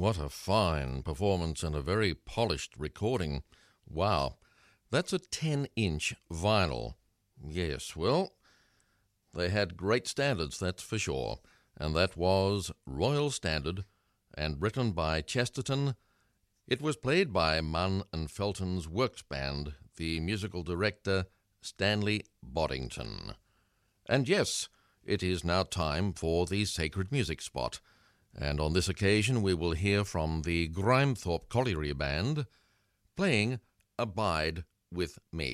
What a fine performance and a very polished recording. Wow, that's a 10-inch vinyl. Yes, well, they had great standards, that's for sure. And that was Royal Standard and written by Chesterton. It was played by Munn and Felton's Works Band, the musical director Stanley Boddington. And yes, it is now time for the Sacred Music Spot. And on this occasion we will hear from the Grimethorpe Colliery Band playing Abide With Me.